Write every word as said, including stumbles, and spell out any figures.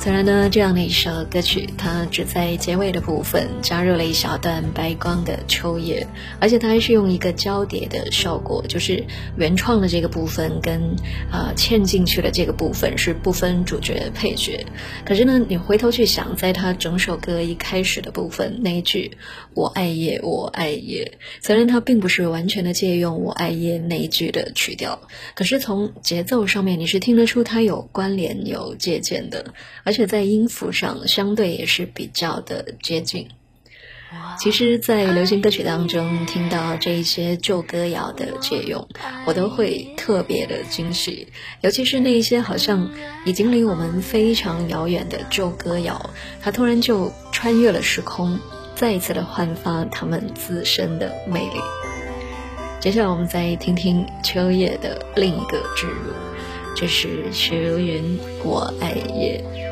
虽然呢，这样的一首歌曲，它只在结尾的部分加入了一小段白光的秋叶，而且它还是用一个交叠的效果，就是原创的这个部分跟呃嵌进去的这个部分是不分主角配角。可是呢，你回头去想，在它整首歌一开始的部分那一句我爱夜我爱夜，虽然它并不是完全的借用我爱夜那一句的曲调，可是从节奏上面你是听得出它有关联有借鉴的，而且在音符上相对也是比较的接近。其实在流行歌曲当中听到这一些旧歌谣的借用，我都会特别的惊喜，尤其是那一些好像已经离我们非常遥远的旧歌谣，它突然就穿越了时空，再一次的焕发它们自身的魅力。接下来我们再听听秋叶的另一个置入，这是石云我爱夜。